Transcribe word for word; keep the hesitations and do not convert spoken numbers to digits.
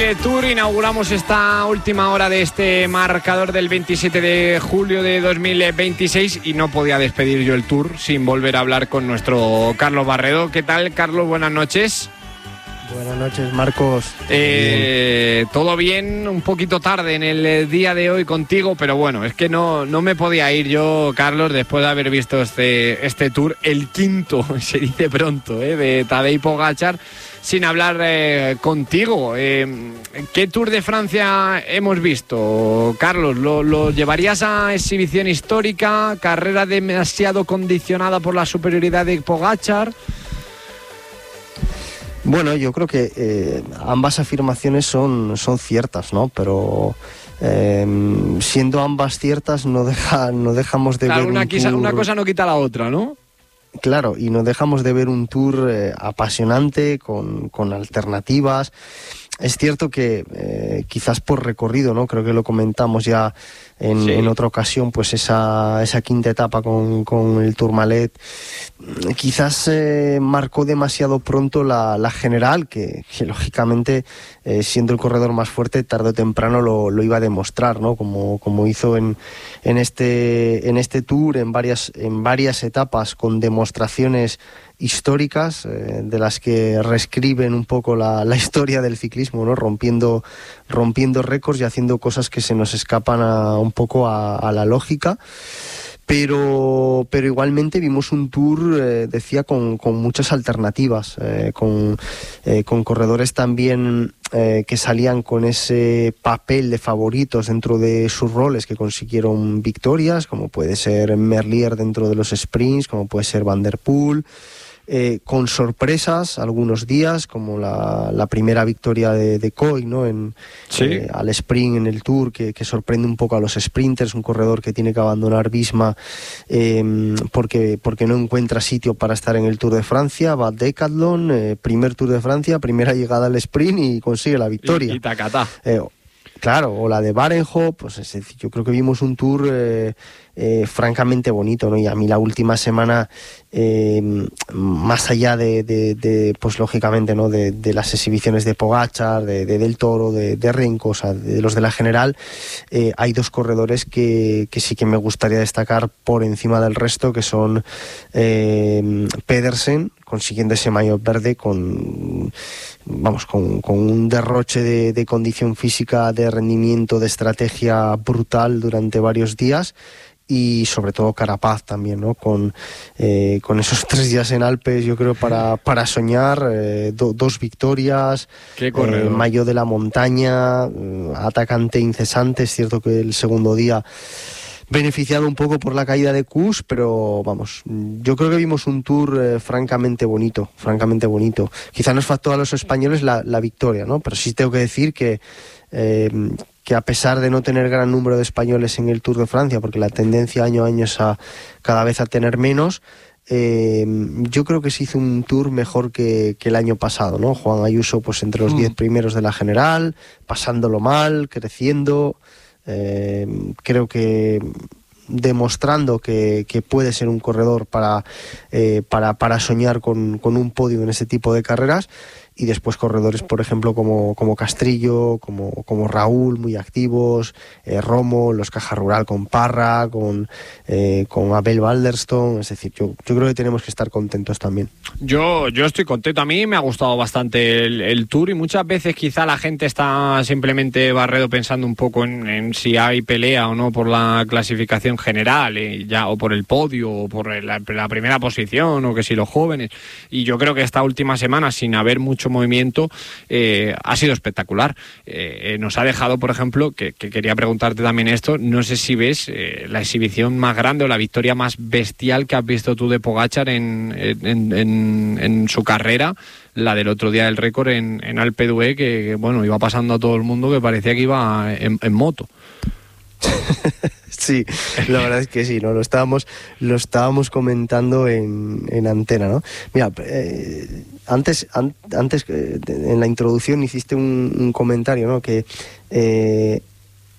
Mille Tour. Inauguramos esta última hora de este marcador del veintisiete de julio de dos mil veintiséis y no podía despedir yo el Tour sin volver a hablar con nuestro Carlos Barredo. ¿Qué tal, Carlos? Buenas noches. Buenas noches, Marcos. Eh, todo bien, un poquito tarde en el día de hoy contigo, pero bueno, es que no, no me podía ir yo, Carlos, después de haber visto este, este Tour, el quinto, se dice pronto, eh, de Tadej Pogačar, sin hablar eh, contigo. Eh, ¿Qué Tour de Francia hemos visto, Carlos? ¿Lo, lo llevarías a exhibición histórica? ¿Carrera demasiado condicionada por la superioridad de Pogačar? Bueno, yo creo que eh, ambas afirmaciones son, son ciertas, ¿no? Pero eh, siendo ambas ciertas no, deja, no dejamos de claro, ver una, un quizá, tour... una cosa no quita la otra, ¿no? Claro, y no dejamos de ver un tour eh, apasionante, con, con alternativas. Es cierto que eh, quizás por recorrido, ¿no? Creo que lo comentamos ya en, sí. en otra ocasión, pues esa, esa quinta etapa con, con el Tourmalet quizás eh, marcó demasiado pronto la, la general, que, que lógicamente eh, siendo el corredor más fuerte tarde o temprano lo, lo iba a demostrar, ¿no? Como, como hizo en, en, este, en este Tour, en varias, en varias etapas con demostraciones históricas, eh, de las que reescriben un poco la, la historia del ciclismo, ¿no? Rompiendo, rompiendo récords y haciendo cosas que se nos escapan a, un poco a, a la lógica. Pero, pero igualmente vimos un Tour, eh, decía, con, con muchas alternativas, eh, con, eh, con corredores también eh, que salían con ese papel de favoritos dentro de sus roles, que consiguieron victorias, como puede ser Merlier dentro de los sprints, como puede ser Van der Poel. Eh, con sorpresas algunos días, como la, la primera victoria de, de Coy, ¿no? En, ¿Sí? eh, al sprint en el Tour, que, que sorprende un poco a los sprinters, un corredor que tiene que abandonar Visma eh, porque, porque no encuentra sitio para estar en el Tour de Francia. Va a Decathlon, eh, primer Tour de Francia, primera llegada al sprint y consigue la victoria. Y, y tacatá. Eh, Claro, o la de Barenhof, pues es decir, yo creo que vimos un Tour eh, eh, francamente bonito, ¿no? Y a mí la última semana, eh, más allá de, de, de pues lógicamente, ¿no? De, de las exhibiciones de Pogačar, de, de Del Toro, de, de Renko, o sea, de los de la general, eh, hay dos corredores que, que sí que me gustaría destacar por encima del resto, que son eh, Pedersen, consiguiendo ese maillot verde con, vamos, con, con un derroche de, de condición física, de rendimiento, de estrategia brutal durante varios días, y sobre todo Carapaz también, ¿no? Con, eh, con esos tres días en Alpes, yo creo, para, para soñar, eh, do, dos victorias, Qué corredor. eh, maillot de la montaña, eh, atacante incesante. Es cierto que el segundo día beneficiado un poco por la caída de Kuss, pero vamos, yo creo que vimos un Tour eh, francamente bonito, francamente bonito. Quizá nos faltó a los españoles la, la victoria, ¿no? Pero sí tengo que decir que eh, que a pesar de no tener gran número de españoles en el Tour de Francia, porque la tendencia año a año es a cada vez a tener menos, eh, yo creo que se hizo un Tour mejor que, que el año pasado, ¿no? Juan Ayuso, pues entre los diez mm. primeros de la general, pasándolo mal, creciendo. Eh, creo que demostrando que, que puede ser un corredor para, eh, para, para soñar con, con un podio en ese tipo de carreras. Y después corredores, por ejemplo, como, como Castrillo, como, como Raúl, muy activos, eh, Romo, los Caja Rural con Parra, con, eh, con Abel Balderston. Es decir, yo, yo creo que tenemos que estar contentos también. Yo, yo estoy contento. A mí me ha gustado bastante el, el Tour, y muchas veces quizá la gente está simplemente, Barredo, pensando un poco en, en si hay pelea o no por la clasificación general, eh, ya, o por el podio, o por la, la primera posición, o que si los jóvenes. Y yo creo que esta última semana, sin haber mucho movimiento, eh, ha sido espectacular. Eh, eh, nos ha dejado, por ejemplo, que, que quería preguntarte también esto, no sé si ves eh, la exhibición más grande o la victoria más bestial que has visto tú de Pogačar en, en, en, en su carrera, la del otro día del récord en, en Alpe d'Huez, que, que bueno, iba pasando a todo el mundo, que parecía que iba en, en moto. Sí, la verdad es que sí, ¿no? Lo estábamos, lo estábamos comentando en, en antena, ¿no? Mira, eh, antes, an, antes eh, en la introducción hiciste un, un comentario, ¿no? Que eh,